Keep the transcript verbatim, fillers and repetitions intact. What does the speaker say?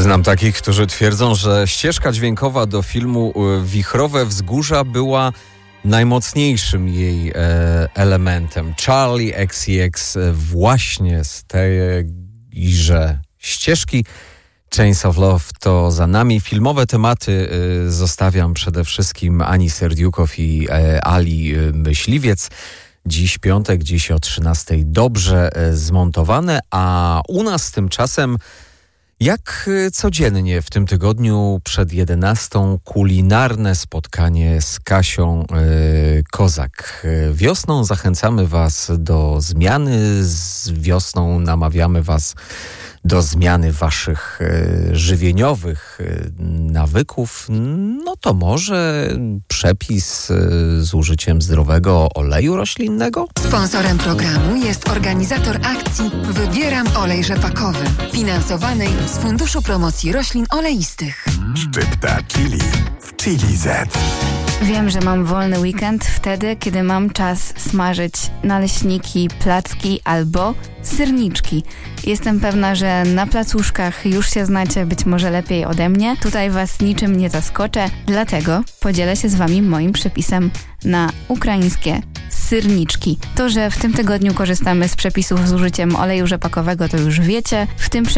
Znam takich, którzy twierdzą, że ścieżka dźwiękowa do filmu Wichrowe Wzgórza była najmocniejszym jej e, elementem. Charlie X C X właśnie z tejże ścieżki. Chains of Love to za nami. Filmowe tematy y, zostawiam przede wszystkim Ani Serdiukow i y, Ali y, Myśliwiec. Dziś piątek, dziś o trzynastej dobrze y, zmontowane, a u nas tymczasem jak y, codziennie w tym tygodniu przed jedenastą kulinarne spotkanie z Kasią y, Kozak. Y, wiosną zachęcamy Was do zmiany, z wiosną namawiamy Was do zmiany waszych y, żywieniowych y, nawyków, no to może przepis y, z użyciem zdrowego oleju roślinnego? Sponsorem programu jest organizator akcji Wybieram olej rzepakowy, finansowanej z Funduszu Promocji Roślin Oleistych. Szczypta chili w Chili Z. Wiem, że mam wolny weekend wtedy, kiedy mam czas smażyć naleśniki, placki albo syrniczki. Jestem pewna, że na placuszkach już się znacie być może lepiej ode mnie. Tutaj was niczym nie zaskoczę, dlatego podzielę się z wami moim przepisem na ukraińskie syrniczki. To, że w tym tygodniu korzystamy z przepisów z użyciem oleju rzepakowego, to już wiecie. W tym